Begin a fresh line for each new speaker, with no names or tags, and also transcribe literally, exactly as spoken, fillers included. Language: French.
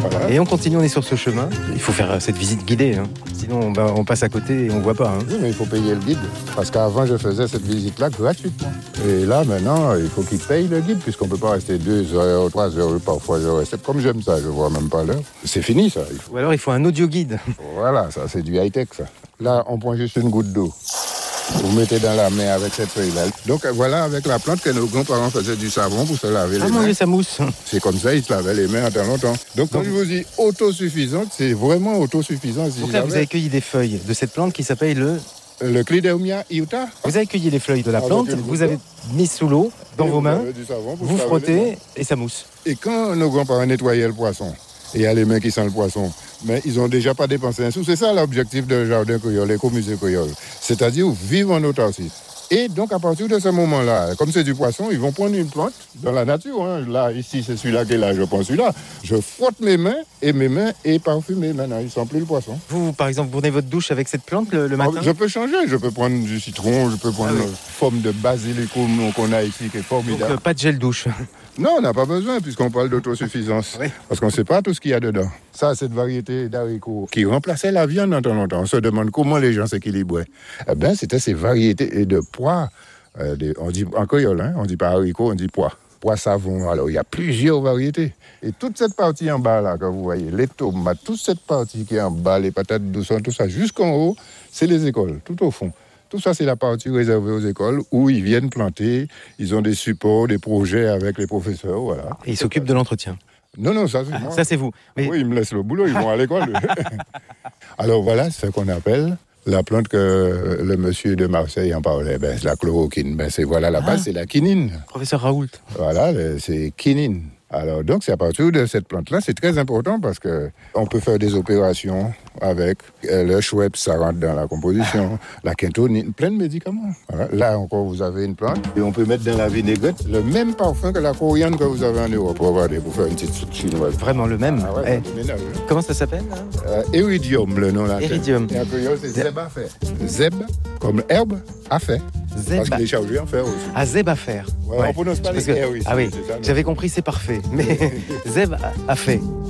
Voilà.
Et on continue, on est sur ce chemin. Il faut faire cette visite guidée, hein. Sinon on, va, on passe à côté et on voit pas. Hein.
Oui, mais il faut payer le guide. Parce qu'avant, je faisais cette visite-là gratuitement. Et là, maintenant, il faut qu'il paye le guide, puisqu'on ne peut pas rester deux heures, trois heures, parfois je reste. Comme j'aime ça, je vois même pas l'heure. C'est fini, ça. Il faut...
Ou alors il faut un audio guide.
Voilà, ça, c'est du high-tech, ça. Là, on prend juste une goutte d'eau. Vous mettez dans la main avec cette feuille-là. Donc voilà, avec la plante que nos grands-parents faisaient du savon pour se laver
ah
les
mon
mains.
Dieu, ça mousse.
C'est comme ça, ils se lavaient les mains pendant longtemps. Donc quand
Donc,
je vous dis autosuffisante, c'est vraiment autosuffisant. Si
donc là, vous avez cueilli des feuilles de cette plante qui s'appelle le...
Le Clidéomia iuta.
Vous avez cueilli les feuilles de la
Avec
plante,
une
vous
goutte
avez mis sous l'eau, dans
Et
vos
vous
mains,
avez du savon pour
vous
se laver les mains.
frottez et ça mousse.
Et quand nos grands-parents nettoyaient le poisson, et il y a les mains qui sentent le poisson, mais ils n'ont déjà pas dépensé un sou. C'est ça l'objectif de Jardin Créole, l'écomusée créole. C'est-à-dire vivre en autarcie. Et donc, à partir de ce moment-là, comme c'est du poisson, ils vont prendre une plante dans la nature. Hein. Là, ici, c'est celui-là qui est là, je prends celui-là. Je frotte mes mains et mes mains est parfumée. Maintenant, ils ne sentent plus le poisson.
Vous, par exemple, vous prenez votre douche avec cette plante le, le matin?
Je peux changer. Je peux prendre du citron, je peux prendre
Ah oui.
une forme de basilicum qu'on a ici, qui est formidable.
Donc, euh, pas de gel douche.
Non, on n'a pas besoin, puisqu'on parle d'autosuffisance.
Oui.
Parce qu'on ne sait pas tout ce qu'il y a dedans. Ça, cette variété d'haricots qui remplaçait la viande en temps longtemps. On se demande comment les gens s'équilibraient. Eh bien, c'était ces variétés de pois. Euh, des, on dit en créole, hein, on dit pas haricot, on dit pois. Pois savon. Alors, il y a plusieurs variétés. Et toute cette partie en bas, là, que vous voyez, les tomates, toute cette partie qui est en bas, les patates douces, tout ça, jusqu'en haut, c'est les écoles, tout au fond. Tout ça, c'est la partie réservée aux écoles où ils viennent planter. Ils ont des supports, des projets avec les professeurs, voilà.
Et ils s'occupent de l'entretien.
Non, non, ça c'est
Ah,
moi.
ça, c'est vous. Mais...
Oui, ils me laissent le boulot, ils vont à l'école. Alors voilà, c'est ce qu'on appelle la plante que le monsieur de Marseille en parlait. Ben, c'est la chloroquine. Ben, c'est, voilà, la base,
Ah.
c'est la quinine.
Professeur Raoult.
Voilà, le- c'est quinine. Alors, donc, c'est à partir de cette plante-là, c'est très important parce qu'on peut faire des opérations avec euh, le Schweppes, ça rentre dans la composition, la quintonine, plein de médicaments. Voilà. Là encore, vous avez une plante et on peut mettre dans la vinaigrette le même parfum que la coriandre que vous avez en Europe. Regardez, pour faire une petite soupe chinoise.
Vraiment le même.
Ah ouais,
Eh,
c'est ménage, hein.
comment ça s'appelle là
Euh, Iridium, le nom là.
Iridium.
Et en créole, c'est zeb à faire. Zeb, comme herbe, à faire.
Zeb.
Parce qu'il est chargé à faire aussi.
Ah, zeb à faire.
Ouais, on prononce pas
Parce
les
que-
R, oui,
Ah oui,
c'est ça, non.
j'avais compris, c'est parfait. Mais zeb a- a fait.